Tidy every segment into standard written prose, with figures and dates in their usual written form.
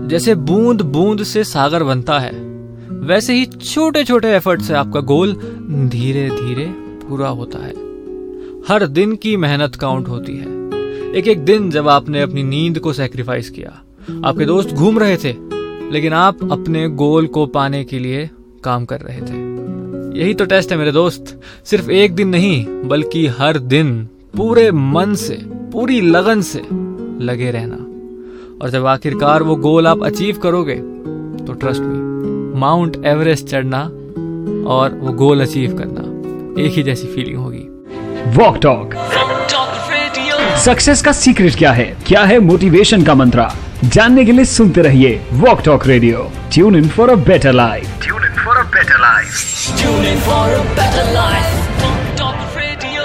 जैसे बूंद बूंद से सागर बनता है, वैसे ही छोटे छोटे एफर्ट से आपका गोल धीरे धीरे पूरा होता है। हर दिन की मेहनत काउंट होती है। एक एक दिन जब आपने अपनी नींद को सैक्रिफाइस किया, आपके दोस्त घूम रहे थे, लेकिन आप अपने गोल को पाने के लिए काम कर रहे थे। यही तो टेस्ट है मेरे दोस्त। सिर्फ एक दिन नहीं, बल्कि हर दिन पूरे मन से, पूरी लगन से लगे रहना। और जब आखिरकार वो गोल आप अचीव करोगे, तो ट्रस्ट मी, माउंट एवरेस्ट चढ़ना और वो गोल अचीव करना एक ही जैसी फीलिंग होगी। वॉक टॉक सक्सेस का सीक्रेट क्या है? क्या है मोटिवेशन का मंत्रा? जानने के लिए सुनते रहिए walk talk radio. Tune in for a better life. Tune in for a better life. Tune in for a better life. Walk talk radio.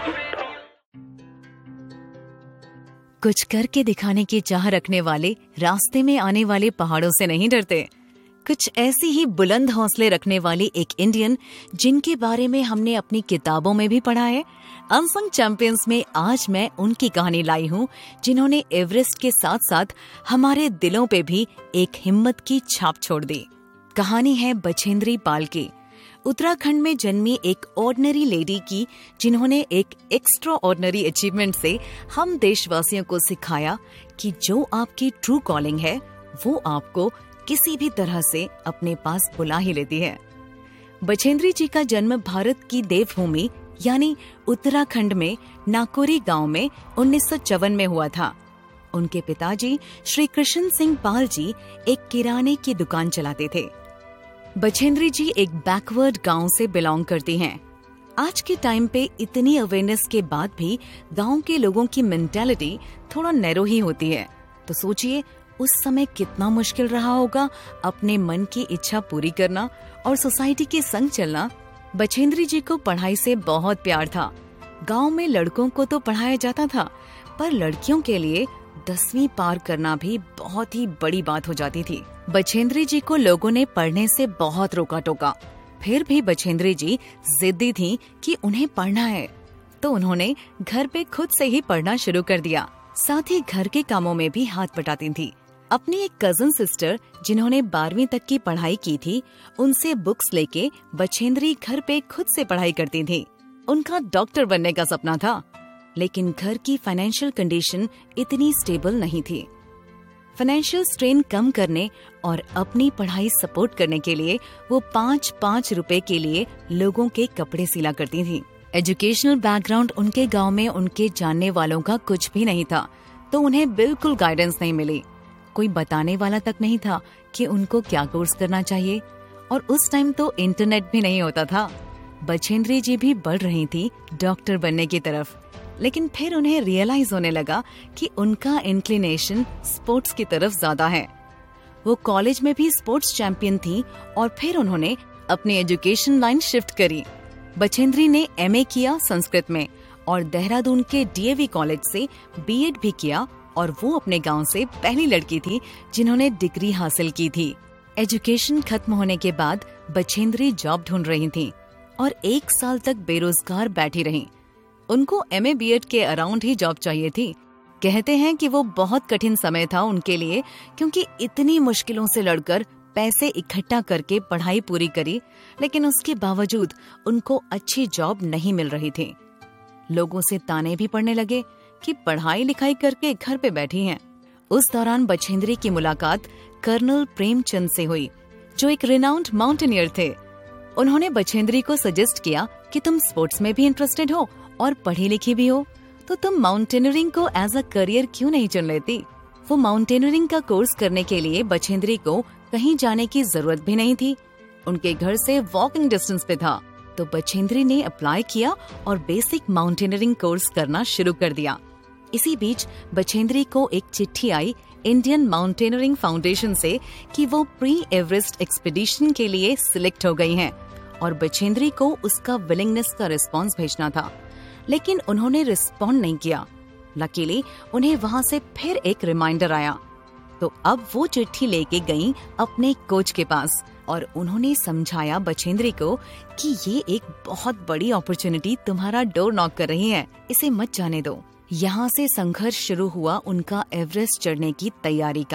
कुछ करके दिखाने की चाह रखने वाले रास्ते में आने वाले पहाड़ों से नहीं डरते। कुछ ऐसी ही बुलंद हौसले रखने वाली एक इंडियन, जिनके बारे में हमने अपनी किताबों में भी पढ़ा है। अनसंग चैंपियंस में आज मैं उनकी कहानी लाई हूँ, जिन्होंने एवरेस्ट के साथ साथ हमारे दिलों पे भी एक हिम्मत की छाप छोड़ दी। कहानी है बछेंद्री पाल की, उत्तराखंड में जन्मी एक ऑर्डिनरी लेडी की, जिन्होंने एक एक्स्ट्रा ऑर्डिनरी अचीवमेंट से हम देशवासियों को सिखाया कि जो आपकी ट्रू कॉलिंग है, वो आपको किसी भी तरह से अपने पास बुला ही लेती है। बछेंद्री जी का जन्म भारत की देवभूमि यानी उत्तराखंड में नाकोरी गांव में 1954 में हुआ था। उनके पिताजी श्री कृष्ण सिंह पाल जी एक किराने की दुकान चलाते थे। बछेंद्री जी एक बैकवर्ड गांव से बिलोंग करती हैं। आज के टाइम पे इतनी अवेयरनेस के बाद भी गांव के लोगों की मेंटालिटी थोड़ा नैरो ही होती है। तो सोचिए उस समय कितना मुश्किल रहा होगा अपने मन की इच्छा पूरी करना और सोसाइटी के संग चलना। बछेंद्री जी को पढ़ाई से बहुत प्यार था। गांव में लड़कों को तो पढ़ाया जाता था, पर लड़कियों के लिए 10वीं पार करना भी बहुत ही बड़ी बात हो जाती थी। बछेंद्री जी को लोगों ने पढ़ने से बहुत रोका टोका, फिर भी बछेंद्री जी जिद्दी थी कि उन्हें पढ़ना है, तो उन्होंने घर पे खुद से ही पढ़ना शुरू कर दिया। साथ ही घर के कामों में भी हाथ बटाती थी। अपनी एक कजन सिस्टर, जिन्होंने 12वीं तक की पढ़ाई की थी, उनसे बुक्स लेके बछेंद्री घर पे खुद से पढ़ाई करती थी। उनका डॉक्टर बनने का सपना था, लेकिन घर की फाइनेंशियल कंडीशन इतनी स्टेबल नहीं थी। फाइनेंशियल स्ट्रेन कम करने और अपनी पढ़ाई सपोर्ट करने के लिए वो 5-5 रुपए के लिए लोगों के कपड़े सिला करती थी। एजुकेशनल बैकग्राउंड उनके गांव में उनके जानने वालों का कुछ भी नहीं था, तो उन्हें बिल्कुल गाइडेंस नहीं मिली। कोई बताने वाला तक नहीं था कि उनको क्या कोर्स करना चाहिए, और उस टाइम तो इंटरनेट भी नहीं होता था। बछेंद्री जी भी बढ़ रही थी डॉक्टर बनने की तरफ, लेकिन फिर उन्हें रियलाइज होने लगा कि उनका इंक्लिनेशन स्पोर्ट्स की तरफ ज्यादा है। वो कॉलेज में भी स्पोर्ट्स चैंपियन थी और फिर उन्होंने अपनी एजुकेशन लाइन शिफ्ट करी। बछेंद्री ने एमए किया संस्कृत में और देहरादून के डीएवी कॉलेज से बीएड भी किया, और वो अपने गांव से पहली लड़की थी जिन्होंने डिग्री हासिल की थी। एजुकेशन खत्म होने के बाद बछेंद्री जॉब ढूंढ रही थी और 1 साल तक बेरोजगार बैठी रही। उनको एमए बीएड के अराउंड ही जॉब चाहिए थी। कहते हैं कि वो बहुत कठिन समय था उनके लिए, क्योंकि इतनी मुश्किलों से लड़कर पैसे इकट्ठा करके पढ़ाई पूरी करी, लेकिन उसके बावजूद उनको अच्छी जॉब नहीं मिल रही थी। लोगों से ताने भी पड़ने लगे कि पढ़ाई लिखाई करके घर पे बैठी हैं। उस दौरान बछेंद्री की मुलाकात कर्नल प्रेमचंद से हुई, जो एक रिनाउंड माउंटेनियर थे। उन्होंने बछेंद्री को सजेस्ट किया कि तुम स्पोर्ट्स में भी इंटरेस्टेड हो और पढ़ी लिखी भी हो, तो तुम माउंटेनियरिंग को एज अ करियर क्यों नहीं चुन लेती। वो माउंटेनियरिंग का कोर्स करने के लिए बछेंद्री को कहीं जाने की जरूरत भी नहीं थी, उनके घर से वॉकिंग डिस्टेंस पे था। तो बछेंद्री ने अप्लाई किया और बेसिक माउंटेनियरिंग कोर्स करना शुरू कर दिया। इसी बीच बछेंद्री को एक चिट्ठी आई इंडियन माउंटेनियरिंग फाउंडेशन से कि वो प्री एवरेस्ट एक्सपीडिशन के लिए सिलेक्ट हो गई हैं, और बछेंद्री को उसका विलिंगनेस का रिस्पांस भेजना था, लेकिन उन्होंने रिस्पॉन्ड नहीं किया। लकीली उन्हें वहाँ से फिर एक रिमाइंडर आया, तो अब वो चिट्ठी लेके गई अपने कोच के पास, और उन्होंने समझाया बछेंद्री को कि ये एक बहुत बड़ी अपॉर्चुनिटी तुम्हारा डोर नॉक कर रही है, इसे मत जाने दो। यहाँ से संघर्ष शुरू हुआ उनका एवरेस्ट चढ़ने की तैयारी का।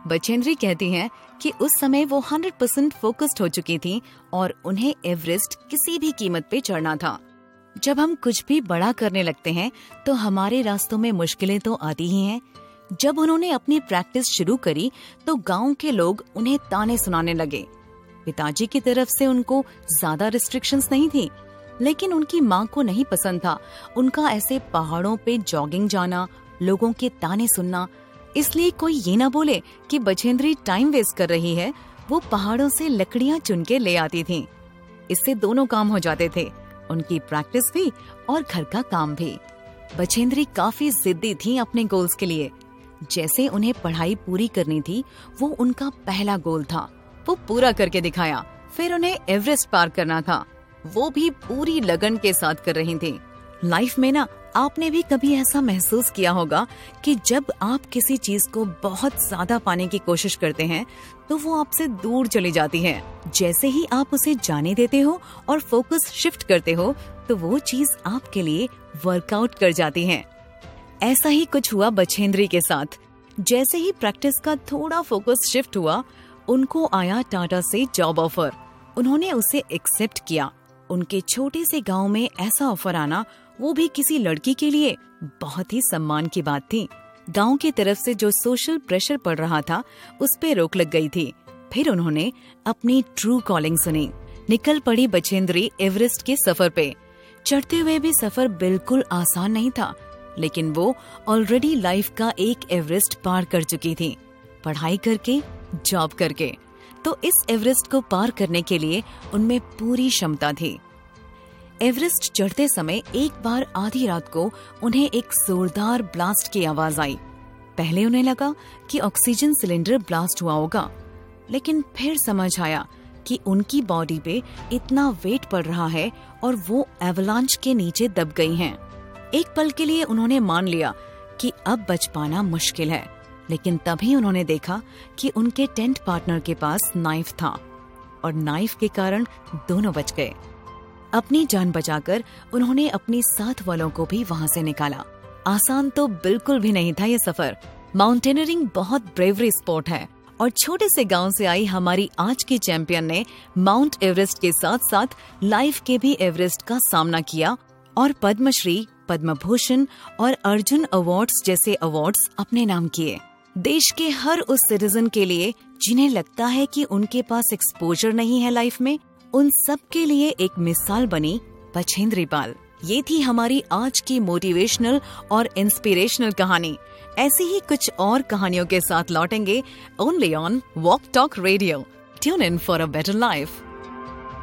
बछेंद्री कहती हैं कि उस समय वो 100% फोकस्ड हो चुकी थी और उन्हें एवरेस्ट किसी भी कीमत पे चढ़ना था। जब हम कुछ भी बड़ा करने लगते हैं तो हमारे रास्तों में मुश्किलें तो आती ही हैं। जब उन्होंने अपनी प्रैक्टिस शुरू करी तो गांव के लोग उन्हें ताने सुनाने लगे। पिताजी की तरफ से उनको ज्यादा रिस्ट्रिक्शंस नहीं थी, लेकिन उनकी माँ को नहीं पसंद था उनका ऐसे पहाड़ों पे जॉगिंग जाना, लोगों के ताने सुनना। इसलिए कोई ये ना बोले कि बछेंद्री टाइम वेस्ट कर रही है, वो पहाड़ों से लकड़ियाँ चुन के ले आती थी। इससे दोनों काम हो जाते थे, उनकी प्रैक्टिस भी और घर का काम भी। बछेंद्री काफी जिद्दी थी अपने गोल्स के लिए। जैसे उन्हें पढ़ाई पूरी करनी थी, वो उनका पहला गोल था। वो पूरा करके दिखाया। फिर उन्हें एवरेस्ट पार करना था, वो भी पूरी लगन के साथ कर रही थी। लाइफ में ना आपने भी कभी ऐसा महसूस किया होगा कि जब आप किसी चीज को बहुत ज्यादा पाने की कोशिश करते हैं तो वो आपसे दूर चली जाती है। जैसे ही आप उसे जाने देते हो और फोकस शिफ्ट करते हो तो वो चीज आपके लिए वर्कआउट कर जाती है। ऐसा ही कुछ हुआ बछेंद्री के साथ। जैसे ही प्रैक्टिस का थोड़ा फोकस शिफ्ट हुआ, उनको आया टाटा से जॉब ऑफर। उन्होंने उसे एक्सेप्ट किया। उनके छोटे से गांव में ऐसा ऑफर आना, वो भी किसी लड़की के लिए, बहुत ही सम्मान की बात थी। गांव की तरफ से जो सोशल प्रेशर पड़ रहा था उस पे रोक लग गई थी। फिर उन्होंने अपनी ट्रू कॉलिंग सुनी। निकल पड़ी बछेंद्री एवरेस्ट के सफर पे। चढ़ते हुए भी सफर बिल्कुल आसान नहीं था, लेकिन वो ऑलरेडी लाइफ का एक एवरेस्ट पार कर चुकी थी, पढ़ाई करके, जॉब करके। तो इस एवरेस्ट को पार करने के लिए उनमें पूरी क्षमता थी। एवरेस्ट चढ़ते समय एक बार आधी रात को उन्हें एक जोरदार ब्लास्ट की आवाज आई। पहले उन्हें लगा कि ऑक्सीजन सिलेंडर ब्लास्ट हुआ होगा, लेकिन फिर समझ आया कि उनकी बॉडी पे इतना वेट पड़ रहा है और वो एवलांच के नीचे दब गई हैं। एक पल के लिए उन्होंने मान लिया कि अब बच पाना मुश्किल है, लेकिन तभी उन्होंने देखा कि उनके टेंट पार्टनर के पास नाइफ था और नाइफ के कारण दोनों बच गए। अपनी जान बचाकर उन्होंने अपनी साथ वालों को भी वहां से निकाला। आसान तो बिल्कुल भी नहीं था ये सफर। माउंटेनियरिंग बहुत ब्रेवरी स्पोर्ट है और छोटे से गांव से आई हमारी आज की चैंपियन ने माउंट एवरेस्ट के साथ साथ लाइफ के भी एवरेस्ट का सामना किया और पद्मश्री, पद्म भूषण और अर्जुन अवार्ड्स जैसे अवार्ड्स अपने नाम किए। देश के हर उस सिटीजन के लिए जिन्हें लगता है कि उनके पास एक्सपोजर नहीं है लाइफ में, उन सब के लिए एक मिसाल बनी बछेंद्री पाल। ये थी हमारी आज की मोटिवेशनल और इंस्पिरेशनल कहानी। ऐसी ही कुछ और कहानियों के साथ लौटेंगे only on walk talk radio. Tune in for a better life.